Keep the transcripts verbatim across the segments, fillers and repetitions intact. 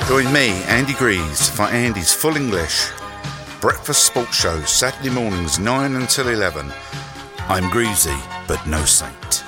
Join me, Andy Greaves, for Andy's Full English Breakfast Sports Show, Saturday mornings nine until eleven. I'm Greavesy, but no saint.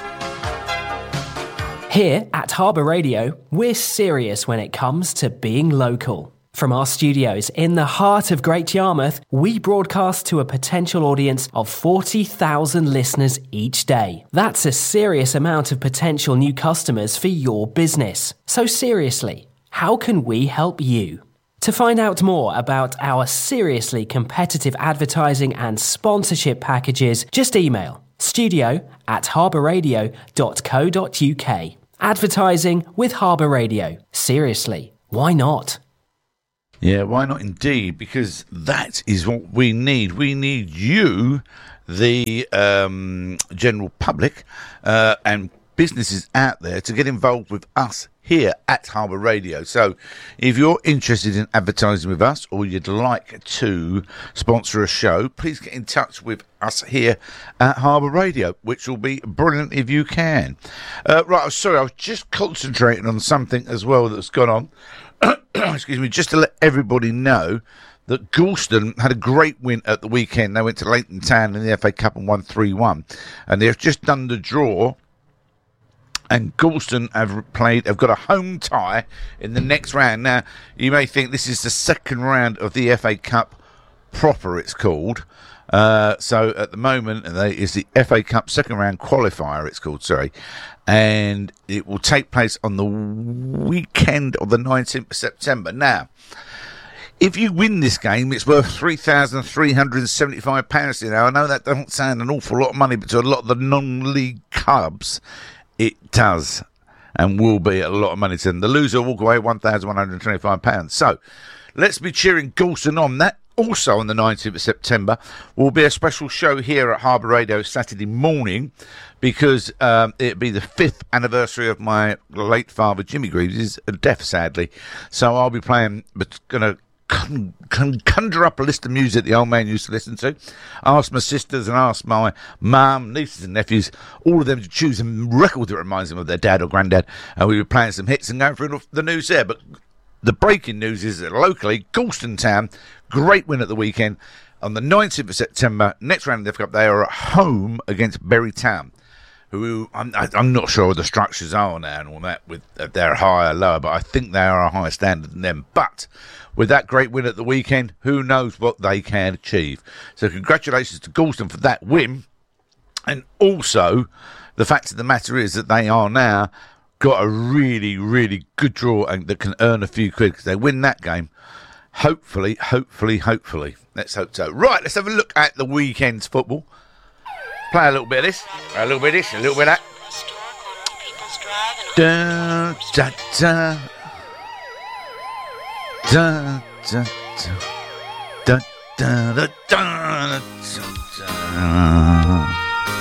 Here at Harbour Radio, we're serious when it comes to being local. From our studios in the heart of Great Yarmouth, we broadcast to a potential audience of forty thousand listeners each day. That's a serious amount of potential new customers for your business. So seriously, how can we help you? To find out more about our seriously competitive advertising and sponsorship packages, just email studio at harbourradio dot co dot uk. Advertising with Harbour Radio. Seriously, why not? Yeah, why not indeed? Because that is what we need. We need you, the um, general public, uh, and businesses out there to get involved with us here at Harbour Radio. So if you're interested in advertising with us or you'd like to sponsor a show, please get in touch with us here at Harbour Radio, which will be brilliant if you can. Uh, right, I'm sorry, I was just concentrating on something as well that's gone on. Excuse me, just to let everybody know that Gorleston had a great win at the weekend. They went to Leighton Town in the F A Cup and won three one. And they've just done the draw. And Gorleston have played, have got a home tie in the next round. Now, you may think this is the second round of the F A Cup proper, it's called. Uh, so at the moment, it's the F A Cup second round qualifier, it's called, sorry. And it will take place on the weekend of the nineteenth of September. Now, if you win this game, it's worth three thousand three hundred seventy-five pounds. You know, I know that doesn't sound an awful lot of money, but to a lot of the non-league clubs, it does and will be a lot of money to them. The loser will walk away one thousand one hundred twenty-five pounds. So let's be cheering Gorleston on. That also on the nineteenth of September will be a special show here at Harbour Radio Saturday morning, because um, it'll be the fifth anniversary of my late father, Jimmy Greaves' death, sadly. So I'll be playing, but going to Con, con, conjure up a list of music the old man used to listen to, ask my sisters and ask my mum, nieces and nephews, all of them to choose a record that reminds them of their dad or granddad, and we were playing some hits and going through the news there. But the breaking news is that locally, Gorleston Town, great win at the weekend. On the nineteenth of September, next round of the F A Cup, they are at home against Bury Town, who I'm, I'm not sure what the structures are now and all that, with if they're higher or lower, but I think they are a higher standard than them. But with that great win at the weekend, who knows what they can achieve. So congratulations to Gorleston for that win. And also, the fact of the matter is that they are now got a really, really good draw and that can earn a few quid because they win that game. Hopefully, hopefully, hopefully. Let's hope so. Right, let's have a look at the weekend's football. Play a little bit of this, a little bit of this, a little bit of that. Da, da, da. Da, da, da, da, da, da, da.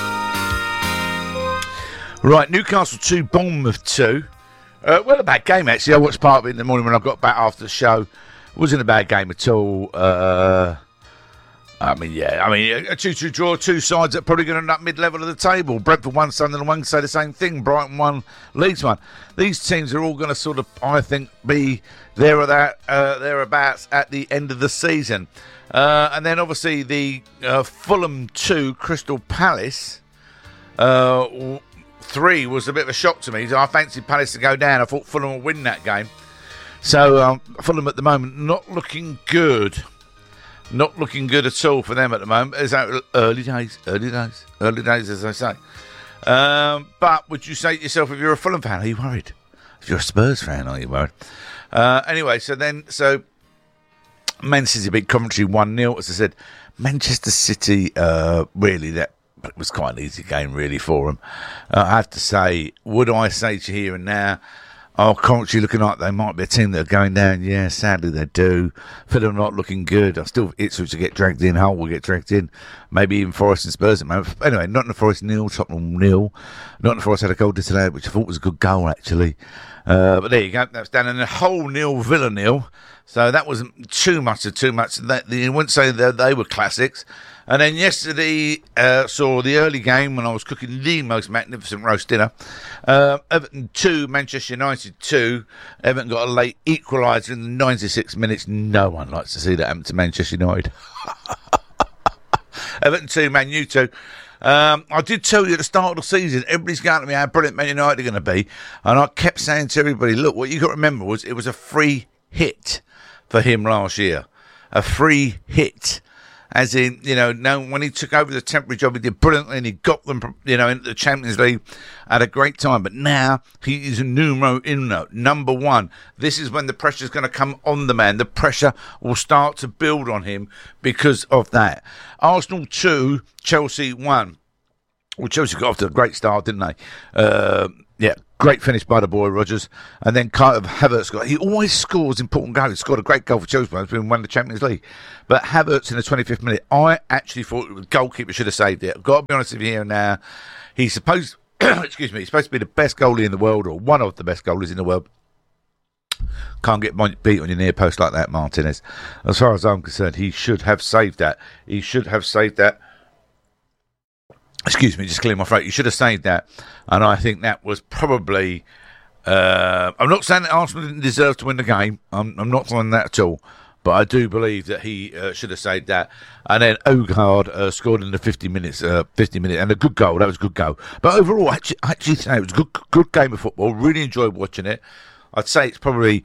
Right, Newcastle two, Bournemouth two. Uh, well, a bad game, actually. I watched part of it in the morning when I got back after the show. It wasn't a bad game at all. Uh, I mean, yeah, I mean, a two two draw, two sides that are probably going to end up mid-level of the table. Brentford won, Sunderland won, say the same thing. Brighton won, Leeds won. These teams are all going to sort of, I think, be there or that, uh, thereabouts at the end of the season. Uh, and then, obviously, the uh, Fulham two, Crystal Palace uh, three was a bit of a shock to me. I fancied Palace to go down. I thought Fulham would win that game. So, um, Fulham at the moment not looking good. Not looking good at all for them at the moment. It's early days, early days, early days, as I say. Um, but would you say to yourself, if you're a Fulham fan, are you worried? If you're a Spurs fan, are you worried? Uh, anyway, so then, so Man City beat Coventry one nil. As I said, Manchester City, uh, really, that was quite an easy game, really, for them. Uh, I have to say, would I say to you here and now, oh, Coventry looking like they might be a team that are going down? Yeah, sadly they do. Fulham not looking good. I still Ipswich will get dragged in. Hull will get dragged in. Maybe even Forest and Spurs at the moment. Anyway, Nottingham Forest nil, Tottenham nil. Nottingham Forest had a goal disallowed, which I thought was a good goal, actually. Uh, but there you go. That's down in the Hull nil, Villa nil. So that wasn't too much of too much. That, you wouldn't say that they were classics. And then yesterday, uh, saw the early game when I was cooking the most magnificent roast dinner. Uh, Everton two, Manchester United two. Everton got a late equaliser in the ninety-six minutes. No one likes to see that happen to Manchester United. Everton two, Man U two. Um, I did tell you at the start of the season, everybody's going to me how brilliant Man United are going to be. And I kept saying to everybody, look, what you got to remember was it was a free hit for him last year. A free hit. As in, you know, no, when he took over the temporary job, he did brilliantly and he got them, you know, into the Champions League at a great time. But now he is a numero uno, number one. This is when the pressure's going to come on the man. The pressure will start to build on him because of that. Arsenal two, Chelsea one. Well, Chelsea got off to a great start, didn't they? Uh, yeah, great finish by the boy, Rodgers. And then kind of Havertz got, he always scores important goals. He scored a great goal for Chelsea. He's been won the Champions League. But Havertz in the twenty-fifth minute, I actually thought the goalkeeper should have saved it. I've got to be honest with you here now. He's supposed, excuse me, he's supposed to be the best goalie in the world, or one of the best goalies in the world. Can't get beat on your near post like that, Martinez. As far as I'm concerned, he should have saved that. He should have saved that. Excuse me, just clear my throat. You should have saved that. And I think that was probably... Uh, I'm not saying that Arsenal didn't deserve to win the game. I'm, I'm not saying that at all. But I do believe that he uh, should have saved that. And then Odegaard uh, scored in the fifty minutes, uh, fifty minutes, and a good goal. That was a good goal. But overall, I actually, I actually say it was a good, good game of football. Really enjoyed watching it. I'd say it's probably...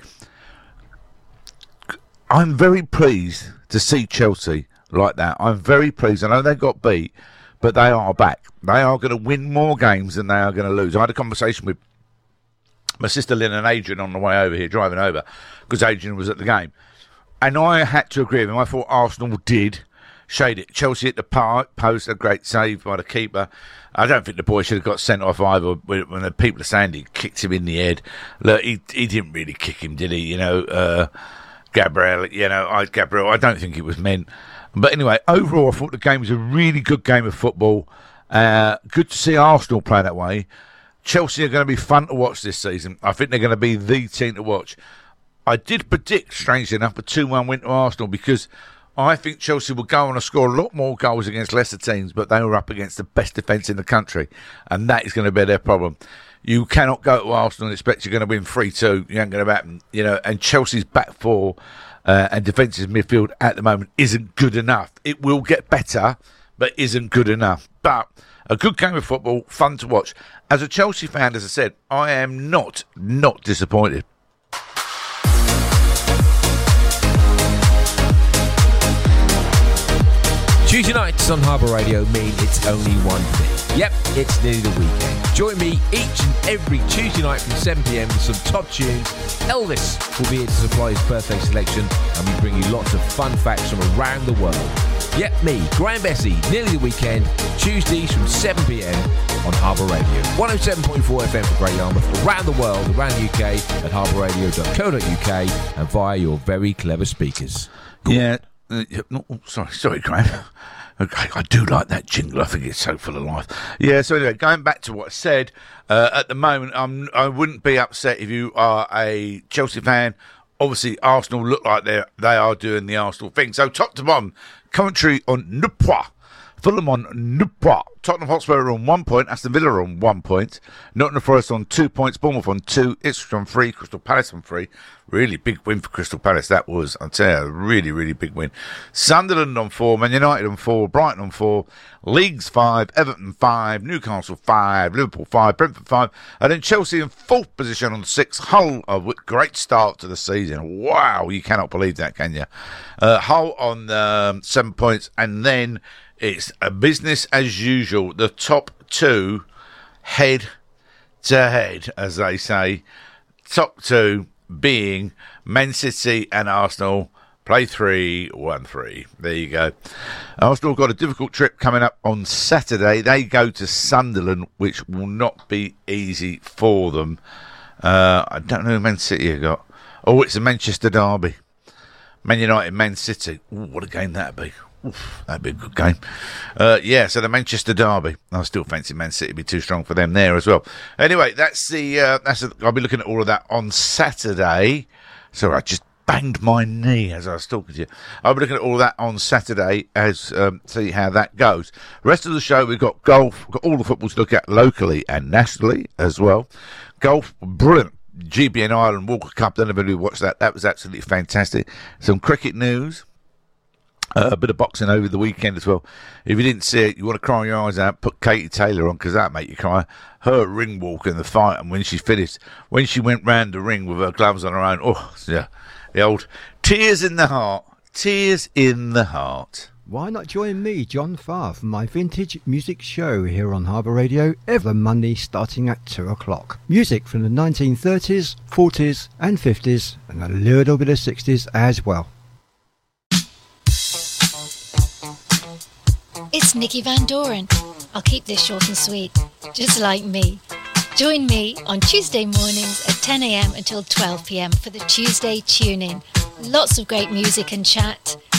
I'm very pleased to see Chelsea like that. I'm very pleased. I know they got beat, but they are back. They are going to win more games than they are going to lose. I had a conversation with my sister Lynn and Adrian on the way over here, driving over, because Adrian was at the game. And I had to agree with him. I thought Arsenal did shade it. Chelsea at the park, post, a great save by the keeper. I don't think the boy should have got sent off either. When the people are saying he kicked him in the head. Look, he, he didn't really kick him, did he? You know, uh, Gabriel, you know, I, Gabriel, I don't think it was meant. But anyway, overall, I thought the game was a really good game of football. Uh, good to see Arsenal play that way. Chelsea are going to be fun to watch this season. I think they're going to be the team to watch. I did predict, strangely enough, a two one win to Arsenal because I think Chelsea will go on and score a lot more goals against lesser teams, but they were up against the best defence in the country, and that is going to be their problem. You cannot go to Arsenal and expect you're going to win three two. You ain't going to happen. You know, and Chelsea's back four uh, and defensive midfield at the moment isn't good enough. It will get better, but isn't good enough. But a good game of football, fun to watch. As a Chelsea fan, as I said, I am not, not disappointed. Tuesday nights on Harbour Radio mean it's only one thing. Yep, it's nearly the weekend. Join me each and every Tuesday night from seven p.m. with some top tunes. Elvis will be here to supply his birthday selection, and we bring you lots of fun facts from around the world. Yep, me, Graham Bessie, nearly the weekend, Tuesdays from seven p.m. on Harbour Radio. one oh seven point four F M for Great Yarmouth, around the world, around the U K, at harbour radio dot co dot uk, and via your very clever speakers. Go yeah. Uh, no, oh, sorry, sorry, Graham. Okay, I do like that jingle. I think it's so full of life. Yeah. So anyway, going back to what I said, uh, at the moment, I'm, I wouldn't be upset if you are a Chelsea fan. Obviously, Arsenal look like they they are doing the Arsenal thing. So top to bottom, commentary on Newport, Fulham on Newport, Tottenham Hotspur on one point, Aston Villa on one point, Nottingham Forest on two points, Bournemouth on two, Ipswich on three, Crystal Palace on three. Really big win for Crystal Palace. That was, I'll tell you, a really, really big win. Sunderland on four, Man United on four, Brighton on four, Leeds five, Everton five, Newcastle five, Liverpool five, Brentford five, and then Chelsea in fourth position on six. Hull, a great start to the season. Wow, you cannot believe that, can you? Uh, Hull on um, seven points, and then it's a business as usual. The top two head to head, as they say. Top two being Man City and Arsenal. Play three, one three. There you go. Arsenal got a difficult trip coming up on Saturday. They go to Sunderland, which will not be easy for them. Uh, I don't know who Man City have got. Oh, it's a Manchester derby. Man United, Man City. Ooh, what a game that'd be. Oof, that'd be a good game. Uh, yeah, so the Manchester derby. I still fancy Man City be too strong for them there as well. Anyway, that's the. Uh, that's. A, I'll be looking at all of that on Saturday. Sorry, I just banged my knee as I was talking to you. I'll be looking at all that on Saturday as um, see how that goes. Rest of the show, we've got golf, we've got all the football to look at locally and nationally as well. Golf, brilliant. G B N Ireland Walker Cup, don't know if anybody watched that. That was absolutely fantastic. Some cricket news. Uh, a bit of boxing over the weekend as well. If you didn't see it, you want to cry your eyes out, put Katie Taylor on, because that'll make you cry. Her ring walk in the fight, and when she finished, when she went round the ring with her gloves on her own, oh, yeah, the old tears in the heart, tears in the heart. Why not join me, John Farr, for my vintage music show here on Harbour Radio every Monday starting at two o'clock. Music from the nineteen thirties, forties and fifties, and a little bit of sixties as well. It's Nikki Van Doren. I'll keep this short and sweet, just like me. Join me on Tuesday mornings at ten a.m. until twelve p.m. for the Tuesday Tune-In. Lots of great music and chat,